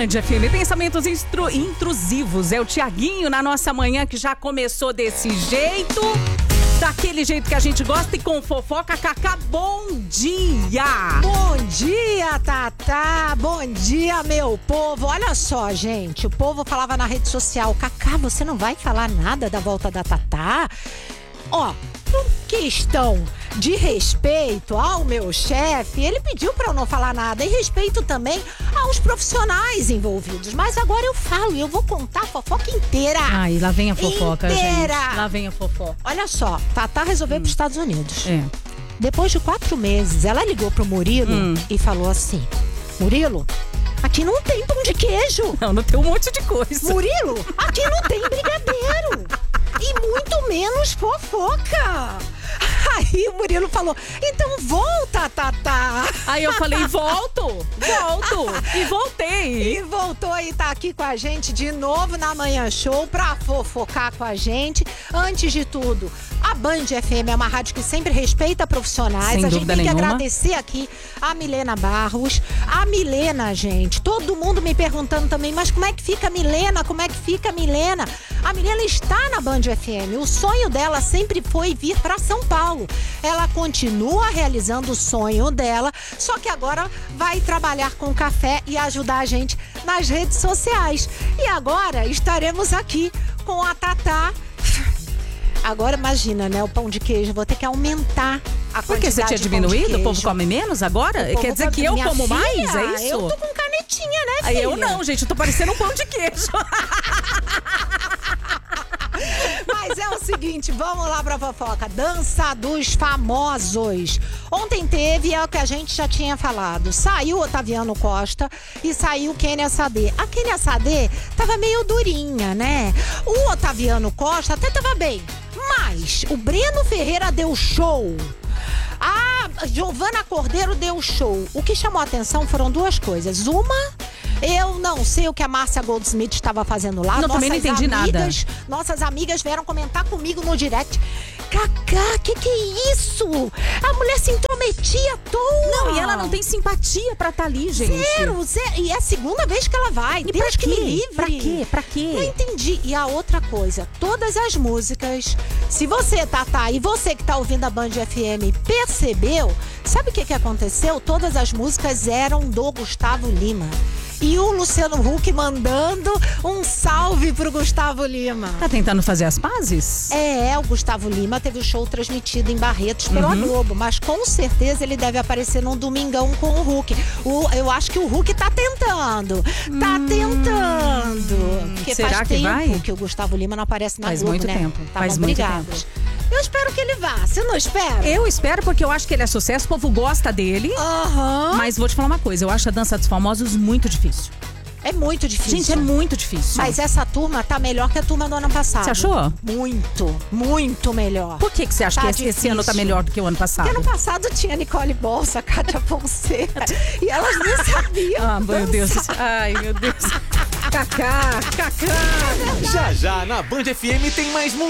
Band FM, pensamentos intrusivos. É o Tiaguinho na nossa manhã que já começou desse jeito. Daquele jeito que a gente gosta e com fofoca. Cacá, bom dia! Bom dia, Tatá! Bom dia, meu povo! Olha só, gente, o povo falava na rede social: Cacá, você não vai falar nada da volta da Tatá? Ó, por questão de respeito ao meu chefe, ele pediu pra eu não falar nada. E respeito também aos profissionais envolvidos. Mas agora eu falo e eu vou contar a fofoca inteira. Ai, lá vem a fofoca, inteira. gente. Lá vem a fofoca. Olha só, Tatá resolveu ir pros Estados Unidos. É. Depois de 4 meses, ela ligou pro Murilo e falou assim: Murilo, aqui não tem pão de queijo. Não tem um monte de coisa. Murilo, aqui não tem brigadeiro. E muito menos fofoca. Aí o Murilo falou: então volta, Tatá. Aí eu falei: volto. E voltei. E voltou e tá aqui com a gente de novo na Manhã Show pra fofocar com a gente. Antes de tudo, a Band FM é uma rádio que sempre respeita profissionais. Sem a gente dúvida tem que nenhuma. agradecer aqui a Milena Barros. A Milena, gente, todo mundo me perguntando também: mas como é que fica a Milena? Como é que fica a Milena? A Milena está na Band FM. O sonho dela sempre foi vir pra São Paulo. Ela continua realizando o sonho dela, só que agora vai trabalhar com café e ajudar a gente nas redes sociais. E agora estaremos aqui com a Tatá. Agora imagina, né? O pão de queijo, vou ter que aumentar a quantidade. Por que você tinha de pão de diminuído? O queijo. povo come menos agora? O povo Quer dizer que eu minha como filha, mais? É isso? Eu tô com canetinha, né, Aí filha? eu não, gente. Eu tô parecendo um pão de queijo. Mas é o seguinte, vamos lá pra fofoca. Dança dos famosos. Ontem teve, é o que a gente já tinha falado. Saiu o Otaviano Costa e saiu Kenia Sade. A Kenia Sade tava meio durinha, né? O Otaviano Costa até tava bem. Mas o Breno Ferreira deu show. A Giovana Cordeiro deu show. O que chamou a atenção foram duas coisas. Uma, eu não sei o que a Márcia Goldsmith estava fazendo lá. Não, também não entendi nada. Nossas amigas vieram comentar comigo no direct. Cacá, que é isso? A mulher se intrometia à toa. Não, e ela não tem simpatia pra estar ali, gente. Zero. E é a segunda vez que ela vai. E Deus pra que me quê? livre. Pra quê? Não entendi. E a outra coisa, todas as músicas, se você, Tatá, e você que tá ouvindo a Band FM percebeu, sabe o que aconteceu? Todas as músicas eram do Gustavo Lima. E o Luciano Huck mandando um salve pro Gustavo Lima. Tá tentando fazer as pazes? O Gustavo Lima teve o show transmitido em Barretos pela Globo, mas com certeza ele deve aparecer num domingão com o Huck. Eu acho que o Huck tá tentando. Porque Será faz que tempo vai? que o Gustavo Lima não aparece na Faz Globo, muito né? tempo. Tavam Faz muito brigados. Eu espero que ele vá. Você não espera? Eu espero, porque eu acho que ele é sucesso, o povo gosta dele. Mas vou te falar uma coisa, eu acho a dança dos famosos muito difícil. É muito difícil. Gente, é muito difícil. Mas essa turma tá melhor que a turma do ano passado. Você achou? Muito melhor. Por que você acha Tá que esse ano tá difícil. melhor do que o ano passado? Porque ano passado tinha Nicole Bolsa, Cátia Fonseca. E elas não sabiam. Ah, meu Deus. Ai, meu Deus. Cacá. Já na Band FM tem mais